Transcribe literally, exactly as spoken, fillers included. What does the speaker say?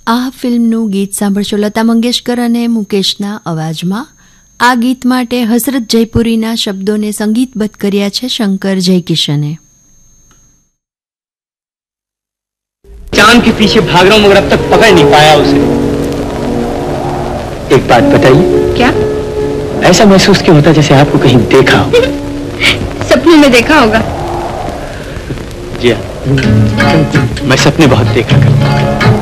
આ ફિલ્મનું ગીત સાંભળશો લતા મંગેશકર અને મુકેશના અવાજમાં. આ ગીત માટે હસરત જયપુરીના શબ્દોને સંગીતબદ્ધ કર્યા છે શંકર જયકિશને. चांद के पीछे भाग रहा हूं मगर अब तक पकड़ नहीं पाया उसे. एक बात बताइए. क्या? ऐसा महसूस क्यों होता जैसे आपको कहीं देखा हो? सपने में देखा होगा. जी हाँ, मैं सपने बहुत देखा करता हूँ.